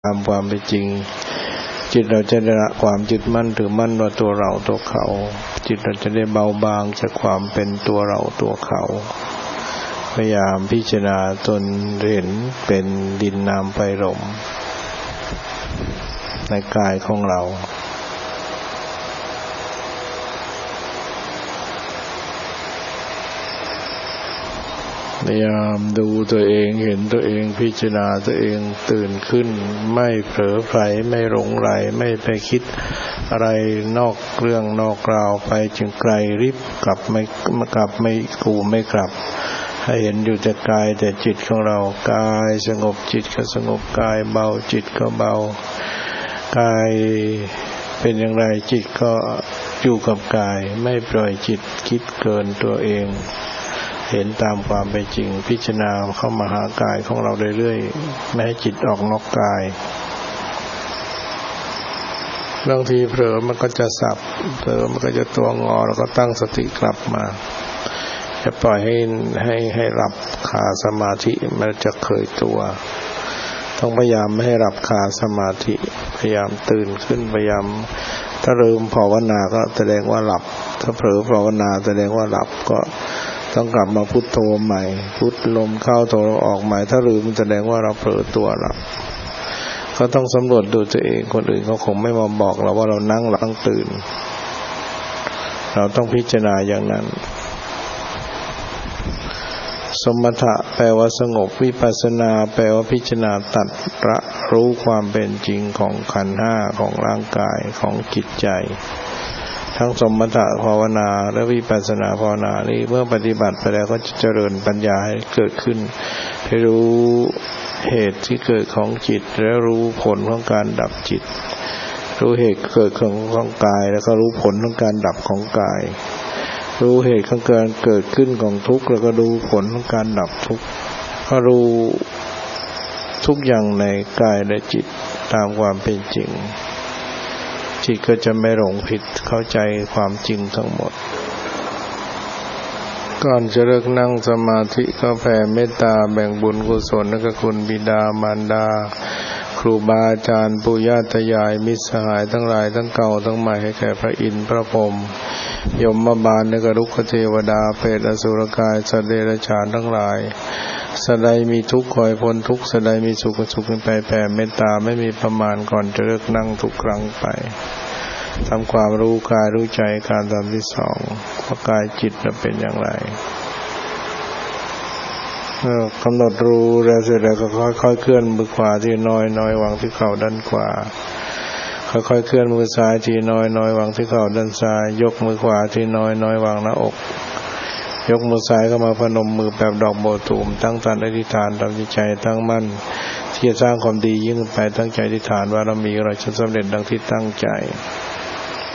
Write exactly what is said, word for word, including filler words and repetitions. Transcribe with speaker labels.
Speaker 1: ตามความเป็นจริงจิตเราจะได้ละความยึดมั่นถือมั่นว่าตัวเราตัวเขาจิตเราจะได้เบาบางจากความเป็นตัวเราตัวเขาพยายามพิจารณาจนเห็นเป็นดินน้ำไฟลมในกายของเราพยายามดูตัวเองเห็นตัวเองพิจารณาตัวเองตื่นขึ้นไม่เผลอไผลไม่หลงไหลไม่ไปคิดอะไรนอกเรื่องนอกราวไปจึงไกลริบกลับไม่กลับไม่กูไม่กลับให้เห็นอยู่แต่กายแต่จิตของเรากายสงบจิตก็สงบกายเบาจิตก็เบากายเป็นอย่างไรจิตก็อยู่กับกายไม่ปล่อยจิตคิดเกินตัวเองเห็นตามความเป็นจริงพิจารณาเข้ามาหากายของเราเรื่อยๆไม่ให้จิตออกนอกกายบางทีเผลอมันก็จะสับเผลอมันก็จะตัวงอแล้วก็ตั้งสติกลับมาจะปล่อยให้ให้ให้หลับคาสมาธิมันจะเคยตัวต้องพยายามไม่ให้หลับคาสมาธิพยายามตื่นขึ้นพยายามถ้าลืมภาวนาก็แสดงว่าหลับถ้าเผลอภาวนาแสดงว่าหลับก็ต้องกลับมาพุทโธใหม่พุทลมเข้าโธออกใหม่ถ้าลืมแสดงว่าเราเผลอตัวหลับก็ต้องสำรวจดูตัวเองคนอื่นเขาคงไม่มาบอกเราว่าเรานั่งหลับตื่นเราต้องพิจารณาอย่างนั้นสมถะแปลว่าสงบวิปัสสนาแปลว่าพิจารณาตัดระรู้ความเป็นจริงของขันธ์ห้าของร่างกายของจิตใจทั้งสมถะภาวนาและวิปัสสนาภาวนานี่เมื่อปฏิบัติไปแล้วก็จะเจริญปัญญาให้เกิดขึ้นให้รู้เหตุที่เกิดของจิตและรู้ผลของการดับจิตรู้เหตุเกิดของของกายแล้วก็รู้ผลของการดับของกายรู้เหตุของการเกิดขึ้นของทุกข์แล้วก็ดูผลของการดับทุกข์ก็รู้ทุกอย่างในกายและจิตตามความเป็นจริงจิตก็จะไม่หลงผิดเข้าใจความจริงทั้งหมดก่อนจะเลิกนั่งสมาธิก็แผ่เมตตาแบ่งบุญกุศลให้กับคุณบิดามารดาครูบาอาจารย์ปู่ย่าตายายมิตรสหายทั้งหลายทั้งเก่าทั้งใหม่ให้แก่พระอินทร์พระพรหมยมบาลและก็รุกขเทวดาเปรตอสุรกายสัตว์เดรัจฉานทั้งหลายสัตว์ใดมีทุกข์ขอให้พ้นทุกข์สัตว์ใดมีสุขก็สุขไปแผ่เมตตาไม่มีประมาณก่อนจะเลิกนั่งทุกครั้งไปทำความรู้กายรู้ใจการทำที่สองว่ากายจิตจะเป็นอย่างไรกำหนดรู้แล้วเสร็จแล้วก็ค่อยๆเคลื่อนมือขวาที่น้อยน้อยวางที่เข่าด้านขวาค่อยๆเคลื่อนมือซ้ายที่น้อยน้อยวางที่เข่าด้านซ้ายยกมือขวาที่น้อยน้อยวางหน้าอกยกมือซ้ายเข้ามาพนมมือแบบดอกโบตูมตั้งใจอธิษฐานทำจิตใจตั้งมั่นที่จะสร้างความดียิ่งขึ้นไปตั้งใจอธิษฐานว่าเรามีเราจะสำเร็จดังที่ตั้งใจ